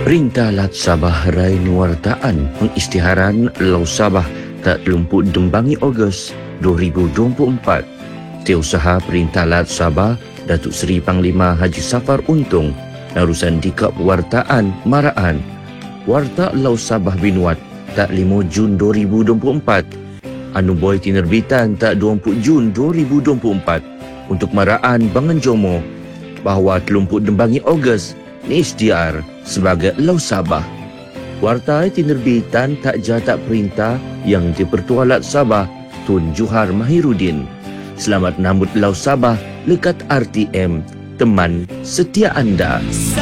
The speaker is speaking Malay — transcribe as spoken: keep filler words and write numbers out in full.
Perintah Lat Sabah Rai Nuwartaan pengisytiharan Lau Sabah tak lumput dembangi Ogos dua ribu dua puluh empat. Setiausaha Perintah Lat Sabah Datuk Seri Panglima Haji Safar Untung narusan dikap wartaan maraan Warta Lau Sabah Binuat tak lima Jun dua ribu dua puluh empat. Anu boy tinerbitan tak dua puluh Jun dua ribu dua puluh empat untuk maraan Bangan Jomo bahawa telumput dembangi Ogos ni isytiar sebagai Lau Sabah. Warta tinerbitan tak jatak perintah yang di-Pertua Lat Sabah Tun Juhar Mahirudin. Selamat nambut Lau Sabah lekat R T M, teman setia anda.